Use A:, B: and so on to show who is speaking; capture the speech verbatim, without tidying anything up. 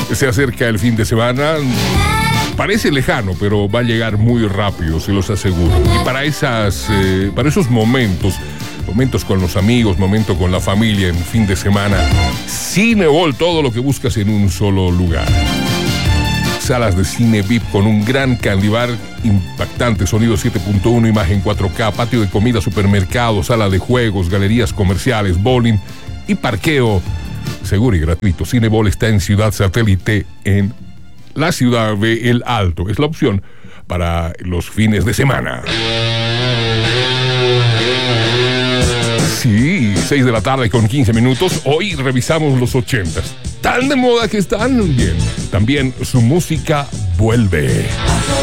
A: Se acerca el fin de semana. Parece lejano, pero va a llegar muy rápido, se los aseguro. Y para, esas, eh, para esos momentos, momentos con los amigos, momentos con la familia en fin de semana, Cinebol, todo lo que buscas en un solo lugar. Salas de cine V I P con un gran candy bar impactante, sonido siete punto uno, imagen cuatro K, patio de comida, supermercado, sala de juegos, galerías comerciales, bowling y parqueo seguro y gratuito. Cinebol está en Ciudad Satélite, en la ciudad de El Alto. Es la opción para los fines de semana. Sí, seis de la tarde con quince minutos. Hoy revisamos los ochentas. Tan de moda que están. Bien, también su música vuelve.